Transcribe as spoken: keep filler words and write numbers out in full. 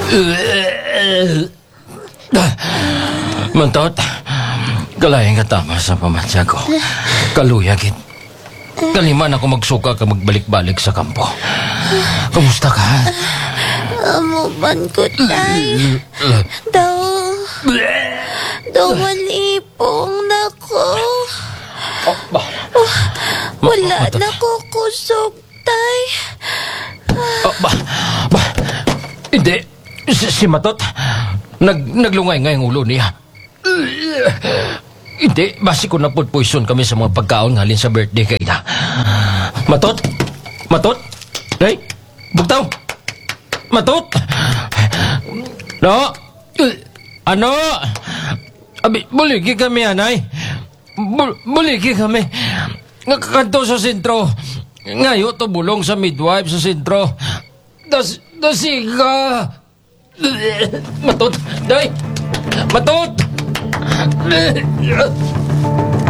Mantot, kalayan ka tama sa pamansya ko. Kaluyagit. Kaliman ako magsuka ka magbalik-balik sa kampo. Kamusta ka? Amo man ko, tay. Daw, daw malipong na ko. Oh, ba? Oh, wala Ma- na ko kusog, tay. Oh, ba? Ba? Hindi. Si, si Matot, nag, naglungay nga yung ulo niya. Hindi, basi ko na food poison kami sa mga pagkaon halin sa birthday kay ita. Matot? Matot? Day? Bugtaw? Matot? No? Ano? Abi, buligi kami, anay. Bul buligi kami. Kanto sa sentro. Ngayon to bulong sa midwife sa sentro. Das, dasiga. Matot? Day? Matot?